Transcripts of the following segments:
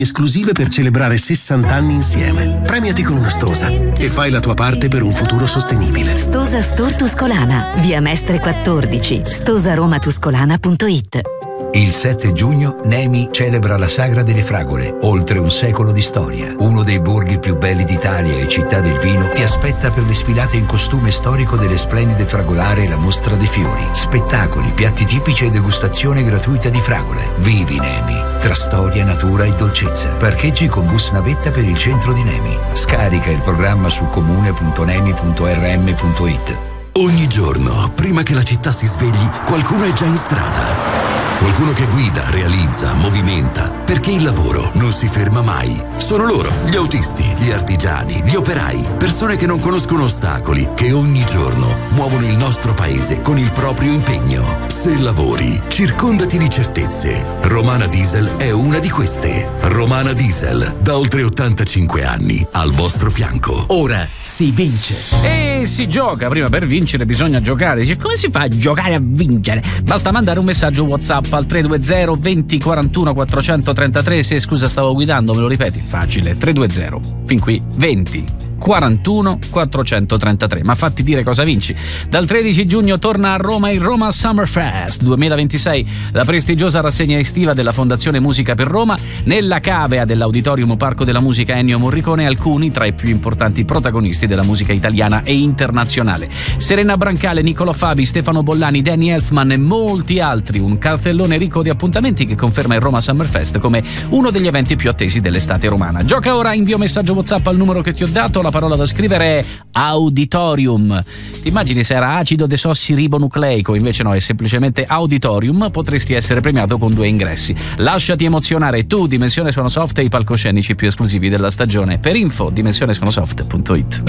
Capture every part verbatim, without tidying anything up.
Esclusive per celebrare sessanta anni insieme. Premiati con una Stosa e fai la tua parte per un futuro sostenibile. Stosa Store Tuscolana, via Mestre quattordici, stosaromatuscolana punto it. Il sette giugno Nemi celebra la Sagra delle Fragole, oltre un secolo di storia. Uno dei borghi più belli d'Italia e città del vino ti aspetta per le sfilate in costume storico delle splendide fragolare e la mostra dei fiori. Spettacoli, piatti tipici e degustazione gratuita di fragole. Vivi Nemi, tra storia, natura e dolcezza. Parcheggi con bus navetta per il centro di Nemi. Scarica il programma su comune punto nemi punto r m punto it. Ogni giorno, prima che la città si svegli, qualcuno è già in strada. Qualcuno che guida, realizza, movimenta, perché il lavoro non si ferma mai. Sono loro, gli autisti, gli artigiani, gli operai, persone che non conoscono ostacoli, che ogni giorno muovono il nostro paese con il proprio impegno. Se lavori, circondati di certezze. Romana Diesel è una di queste. Romana Diesel, da oltre ottantacinque anni, al vostro fianco. Ora si vince. E si gioca, prima per vincere bisogna giocare. Dice, come si fa a giocare a vincere? Basta mandare un messaggio WhatsApp al tre due zero venti quarantuno quattrocentotrentatré. Se scusa stavo guidando, me lo ripeti? Facile. tre due zero fin qui venti quarantuno quattrocentotrentatré. Ma fatti dire cosa vinci. Dal tredici giugno torna a Roma il Roma Summer Fest duemilaventisei, la prestigiosa rassegna estiva della Fondazione Musica per Roma. Nella cavea dell'Auditorium Parco della Musica Ennio Morricone alcuni tra i più importanti protagonisti della musica italiana e internazionale: Serena Brancale, Niccolò Fabi, Stefano Bollani, Danny Elfman e molti altri. Un cartellone ricco di appuntamenti che conferma il Roma Summer Fest come uno degli eventi più attesi dell'estate romana. Gioca ora, invia un messaggio WhatsApp al numero che ti ho dato. La parola da scrivere è auditorium. Ti immagini se era acido desossiribonucleico? Invece no, è semplicemente auditorium. Potresti essere premiato con due ingressi. Lasciati emozionare tu, Dimensione Suono Soft e i palcoscenici più esclusivi della stagione. Per info dimensione suono soft punto it.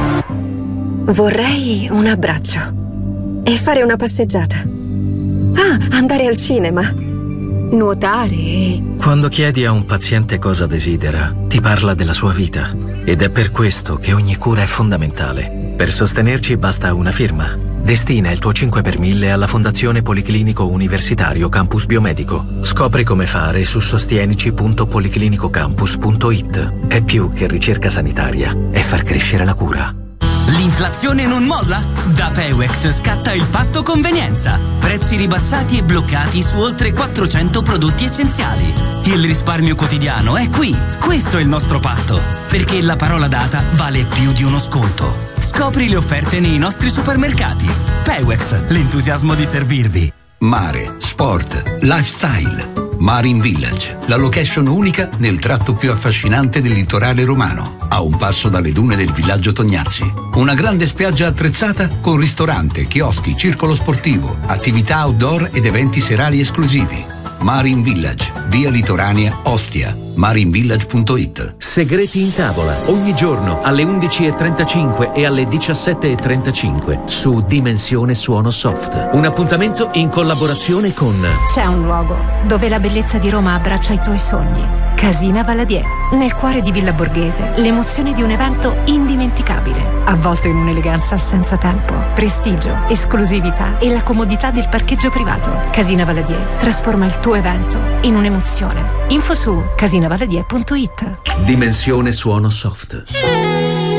Vorrei un abbraccio e fare una passeggiata. Ah, andare al cinema, nuotare e... Quando chiedi a un paziente cosa desidera, ti parla della sua vita. Ed è per questo che ogni cura è fondamentale. Per sostenerci basta una firma. Destina il tuo cinque per mille alla Fondazione Policlinico Universitario Campus Biomedico. Scopri come fare su sostienici punto policlinicocampus punto it. È più che ricerca sanitaria, è far crescere la cura. L'inflazione non molla? Da Pewex scatta il patto convenienza. Prezzi ribassati e bloccati su oltre quattrocento prodotti essenziali. Il risparmio quotidiano è qui. Questo è il nostro patto. Perché la parola data vale più di uno sconto. Scopri le offerte nei nostri supermercati. Pewex, l'entusiasmo di servirvi. Mare, sport, lifestyle. Marine Village, la location unica nel tratto più affascinante del litorale romano, a un passo dalle dune del villaggio Tognazzi. Una grande spiaggia attrezzata con ristorante, chioschi, circolo sportivo, attività outdoor ed eventi serali esclusivi. Marine Village, via Litoranea, Ostia. marine village punto it. Segreti in tavola, ogni giorno alle undici e trentacinque e alle diciassette e trentacinque su Dimensione Suono Soft. Un appuntamento in collaborazione con... C'è un luogo dove la bellezza di Roma abbraccia i tuoi sogni. Casina Valadier, nel cuore di Villa Borghese, l'emozione di un evento indimenticabile, avvolto in un'eleganza senza tempo, prestigio, esclusività e la comodità del parcheggio privato. Casina Valadier trasforma il tuo evento in un'emozione. Info su casina valadier punto it. Dimensione Suono Soft.